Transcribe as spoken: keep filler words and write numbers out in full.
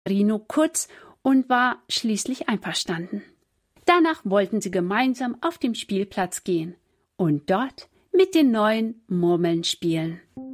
Rino kurz und war schließlich einverstanden. Danach wollten sie gemeinsam auf dem Spielplatz gehen und dort mit den neuen Murmeln spielen.